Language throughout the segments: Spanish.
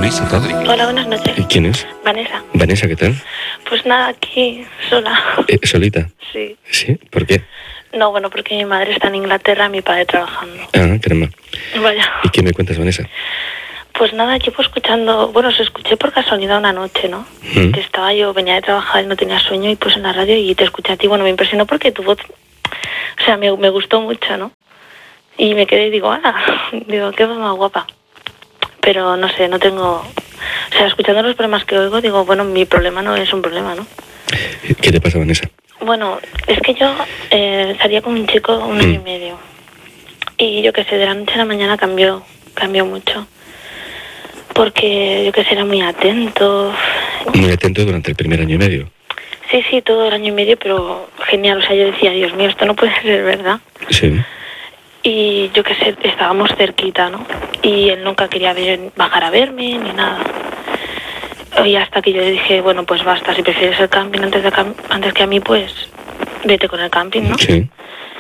Luis Atadri. Hola, buenas noches. ¿Quién es? Vanessa. Vanessa, ¿qué tal? Pues nada, aquí, sola. ¿Solita? Sí. ¿Sí? ¿Por qué? No, bueno, porque mi madre está en Inglaterra y mi padre trabajando. Ah, caramba. Vaya. ¿Y qué me cuentas, Vanessa? Pues nada, llevo escuchando... Bueno, os escuché por casualidad una noche, ¿no? Que estaba yo, venía de trabajar y no tenía sueño y puse en la radio y te escuché a ti. Bueno, me impresionó porque tu voz... O sea, me gustó mucho, ¿no? Y me quedé y digo, ¡hala! Digo, qué voz más guapa. Pero no sé, no tengo... O sea, escuchando los problemas que oigo, digo, bueno, mi problema no es un problema, ¿no? ¿Qué te pasa, Vanessa? Bueno, es que yo salía con un chico 1 año y medio. Y yo qué sé, de la noche a la mañana cambió mucho. Porque yo qué sé, era muy atento. Muy atento durante el primer año y medio. Sí, todo el año y medio, pero genial. O sea, yo decía, Dios mío, esto no puede ser verdad. Sí. Y yo qué sé, estábamos cerquita, ¿no? Y él nunca quería bajar a verme ni nada. Y hasta que yo le dije, bueno, pues basta, si prefieres el camping antes que a mí, pues vete con el camping, ¿no? Sí.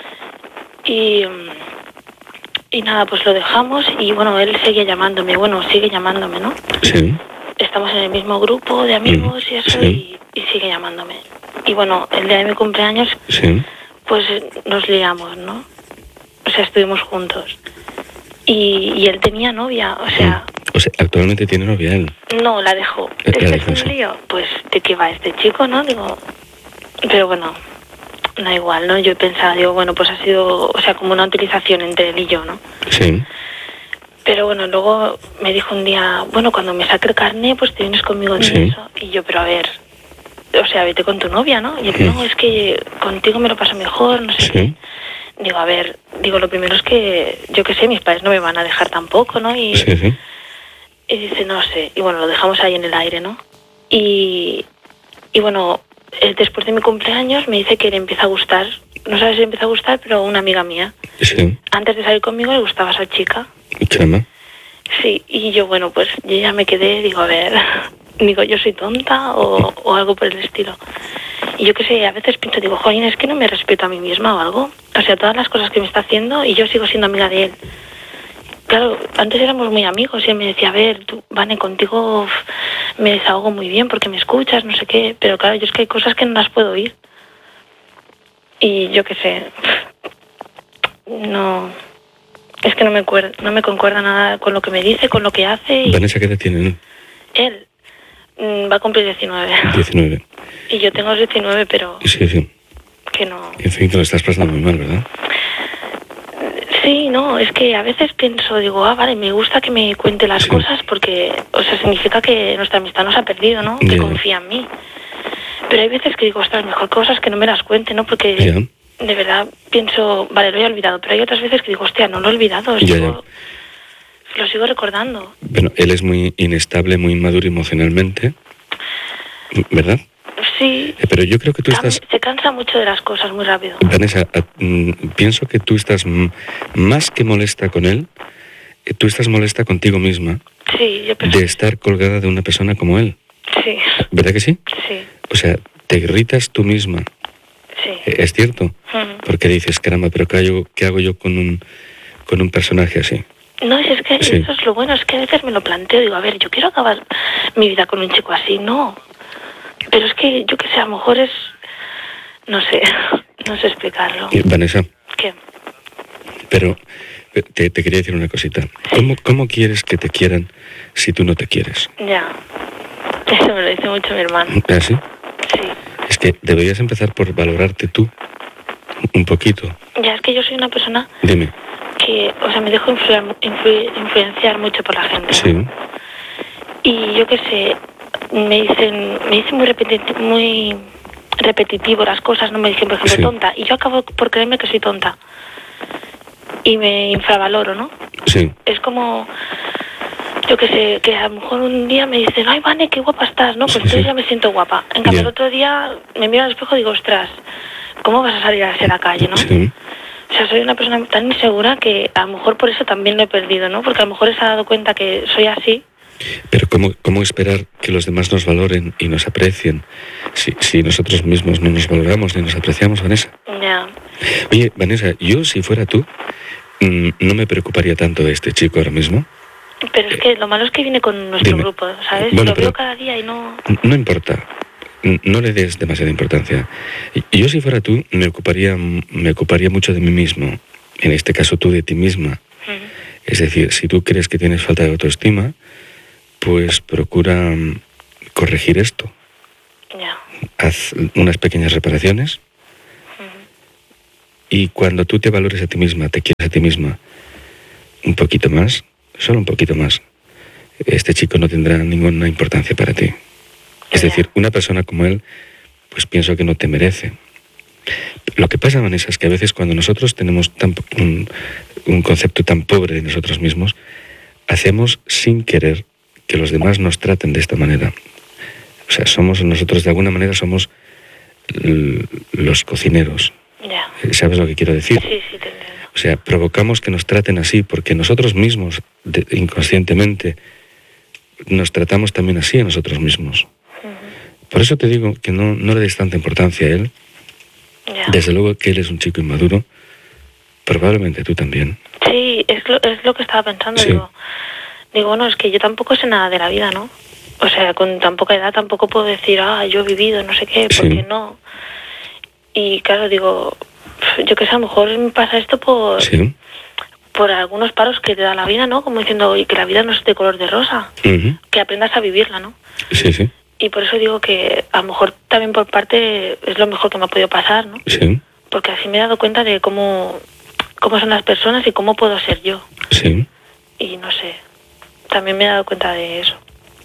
Y nada, pues lo dejamos y bueno, él sigue llamándome, ¿no? Sí. Estamos en el mismo grupo de amigos y eso, Sí. y sigue llamándome. Y bueno, el día de mi cumpleaños, Sí. pues nos liamos, ¿no? O sea, estuvimos juntos. Y él tenía novia, o sea... O sea, actualmente tiene novia él. No, la dejó. La ¿Este dejó, es un sí. lío? Pues, ¿de qué va este chico, no? Digo... Pero bueno, da igual, ¿no? Yo pensaba, digo, bueno, pues ha sido, o sea, como una utilización entre él y yo, ¿no? Sí. Pero bueno, luego me dijo un día, bueno, cuando me saque el carné, pues te vienes conmigo de Sí. eso. Y yo, pero a ver, o sea, vete con tu novia, ¿no? Y él, no, es que contigo me lo paso mejor, no sé Sí. qué. Digo, a ver, lo primero es que, yo qué sé, mis padres no me van a dejar tampoco, ¿no? Y Sí. dice, no sé. Y bueno, lo dejamos ahí en el aire, ¿no? Y bueno, después de mi cumpleaños me dice que le empieza a gustar, no sabes si le empieza a gustar, pero una amiga mía. Sí. Antes de salir conmigo le gustaba a esa chica. Caramba. Sí, y yo, bueno, pues yo ya me quedé, digo, a ver, digo, yo soy tonta o algo por el estilo. Y yo qué sé, a veces pienso, digo, jolín, es que no me respeto a mí misma o algo. O sea, todas las cosas que me está haciendo y yo sigo siendo amiga de él. Claro, antes éramos muy amigos y él me decía, a ver, tú, Vane, contigo me desahogo muy bien porque me escuchas, no sé qué. Pero claro, yo es que hay cosas que no las puedo oír. Y yo qué sé, no... Es que no me concuerda nada con lo que me dice, con lo que hace. Y Vanessa, ¿qué edad tiene él? él va a cumplir 19. 19. Y yo tengo 19, pero Sí. que no... En fin, que lo estás pasando muy mal, ¿verdad? Sí, no, es que a veces pienso, digo, vale, me gusta que me cuente las cosas porque, o sea, significa que nuestra amistad no se ha perdido, ¿no? Que confía en mí. Pero hay veces que digo, ostras, mejor cosas que no me las cuente, ¿no? Porque de verdad pienso, vale, lo he olvidado, pero hay otras veces que digo, hostia, no lo he olvidado, lo sigo recordando. Bueno, él es muy inestable, muy inmaduro emocionalmente, ¿verdad? Sí. Pero yo creo que tú estás... Se cansa mucho de las cosas muy rápido. Vanessa, pienso que tú estás más que molesta con él, tú estás molesta contigo misma. Sí, yo pienso. De estar colgada de una persona como él. Sí. ¿Verdad que sí? Sí. O sea, te irritas tú misma. Sí. ¿Es cierto? Porque dices, caramba, pero ¿qué hago yo con un personaje así? No, es que eso es lo bueno, es que a veces me lo planteo, digo, a ver, yo quiero acabar mi vida con un chico así, no. Pero es que, yo que sé, a lo mejor es... No sé explicarlo. Vanessa. ¿Qué? Pero te quería decir una cosita. ¿Cómo quieres que te quieran si tú no te quieres? Ya. Eso me lo dice mucho mi hermano. ¿Ah, sí? Sí. Es que deberías empezar por valorarte tú un poquito. Ya, es que yo soy una persona... Dime. Que, o sea, me dejo influenciar mucho por la gente. Sí. Y yo qué sé, me dicen muy repetitivo las cosas, no me dicen, por ejemplo, tonta. Y yo acabo por creerme que soy tonta. Y me infravaloro, ¿no? Sí. Es como, yo qué sé, que a lo mejor un día me dicen, ay, Vane, qué guapa estás, ¿no? Pues entonces ya me siento guapa. En cambio, el otro día me miro al espejo y digo, ostras, ¿cómo vas a salir a la calle, no? Sí. O sea, soy una persona tan insegura que a lo mejor por eso también lo he perdido, ¿no? Porque a lo mejor se ha dado cuenta que soy así. Pero ¿cómo esperar que los demás nos valoren y nos aprecien si nosotros mismos no nos valoramos ni nos apreciamos, Vanessa? Ya. Oye, Vanessa, yo si fuera tú, no me preocuparía tanto de este chico ahora mismo. Pero es que lo malo es que viene con nuestro grupo, ¿sabes? Bueno, lo veo cada día y no... No importa. No le des demasiada importancia. Yo, si fuera tú, me ocuparía mucho de mí mismo. En este caso, tú de ti misma. Es decir, si tú crees que tienes falta de autoestima, pues procura corregir esto. Ya. Haz unas pequeñas reparaciones. Y cuando tú te valores a ti misma, te quieres a ti misma un poquito más, solo un poquito más, este chico no tendrá ninguna importancia para ti. Es decir, una persona como él, pues pienso que no te merece. Lo que pasa, Vanessa, es que a veces cuando nosotros tenemos un concepto tan pobre de nosotros mismos, hacemos sin querer que los demás nos traten de esta manera. O sea, nosotros de alguna manera somos los cocineros. Ya. ¿Sabes lo que quiero decir? Sí, te entiendo. O sea, provocamos que nos traten así porque nosotros mismos, inconscientemente, nos tratamos también así a nosotros mismos. Por eso te digo que no le des tanta importancia a él. Ya. Desde luego que él es un chico inmaduro, probablemente tú también. Sí, es lo que estaba pensando. Sí. Digo, bueno, es que yo tampoco sé nada de la vida, ¿no? O sea, con tan poca edad tampoco puedo decir, yo he vivido, no sé qué, porque no. Y claro, digo, yo qué sé, a lo mejor me pasa esto por algunos paros que te da la vida, ¿no? Como diciendo, y que la vida no es de color de rosa, que aprendas a vivirla, ¿no? Sí. Y por eso digo que a lo mejor también por parte es lo mejor que me ha podido pasar, ¿no? Sí. Porque así me he dado cuenta de cómo son las personas y cómo puedo ser yo. Sí. Y no sé, también me he dado cuenta de eso.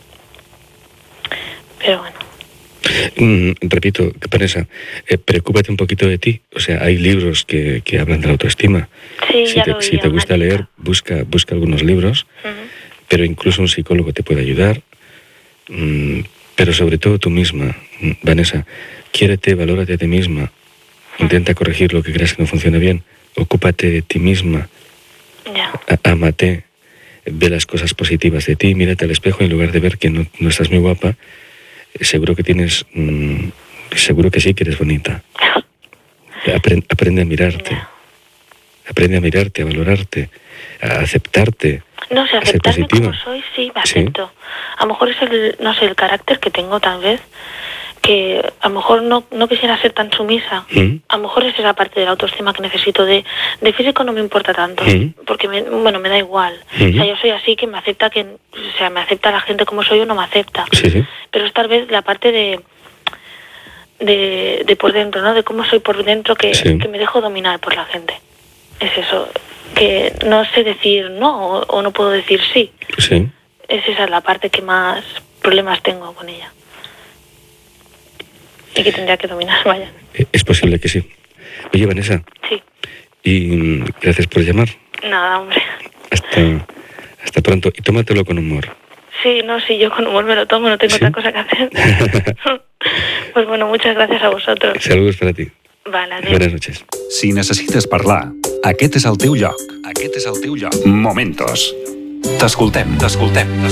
Pero bueno. Repito, Vanessa, preocúpate un poquito de ti. O sea, hay libros que hablan de la autoestima. Sí, si te gusta leer, busca algunos libros, pero incluso un psicólogo te puede ayudar. Pero sobre todo tú misma, Vanessa, quiérete, valórate a ti misma. Intenta corregir lo que creas que no funciona bien. Ocúpate de ti misma. Ámate. Ve las cosas positivas de ti. Mírate al espejo y en lugar de ver que no estás muy guapa, seguro que tienes... seguro que sí que eres bonita. Aprende a mirarte. Aprende a mirarte, a valorarte, a aceptarte. No sé, aceptarme como soy, sí, me acepto. Sí. A lo mejor es el carácter que tengo tal vez, que a lo mejor no quisiera ser tan sumisa. A lo mejor es esa parte de la autoestima que necesito. De físico no me importa tanto, porque me da igual. O sea, yo soy así, que me acepta me acepta la gente como soy o no me acepta. Sí. Pero es tal vez la parte de por dentro, ¿no? De cómo soy por dentro, que me dejo dominar por la gente. Es eso, que no sé decir no o no puedo decir sí. Sí. Es esa la parte que más problemas tengo con ella. Y que tendría que dominar, vaya. Es posible que sí. Oye, Vanessa. Sí. Y gracias por llamar. Nada, hombre. Hasta pronto. Y tómatelo con humor. Sí, yo con humor me lo tomo, no tengo otra cosa que hacer. Pues bueno, muchas gracias a vosotros. Saludos para ti. Vale, adéu. Buenas noches. Si necessites parlar, aquest és el teu lloc. Aquest és el teu lloc. Momentos. T'escoltem.